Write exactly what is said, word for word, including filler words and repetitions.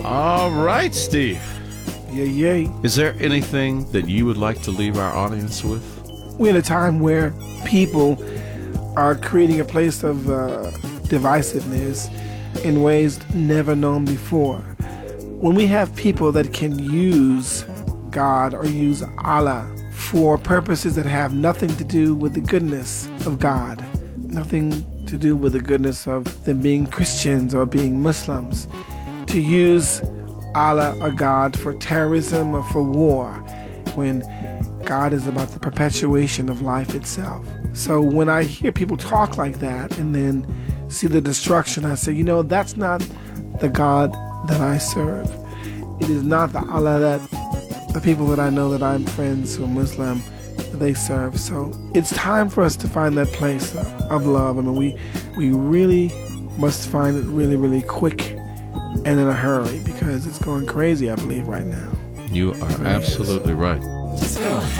All right, Steve. Yay, yay. Is there anything that you would like to leave our audience with? We're in a time where people are creating a place of uh, divisiveness in ways never known before. When we have people that can use God or use Allah for purposes that have nothing to do with the goodness of God, nothing to do with the goodness of them being Christians or being Muslims, to use Allah or God for terrorism or for war, when God is about the perpetuation of life itself. So when I hear people talk like that and then see the destruction, I say, you know, that's not the God that I serve. It is not the Allah that the people that I know that I'm friends who are Muslim, that they serve. So it's time for us to find that place of love. I mean, we, we really must find it really, really quick and in a hurry, because it's going crazy, I believe, right now. You are absolutely right.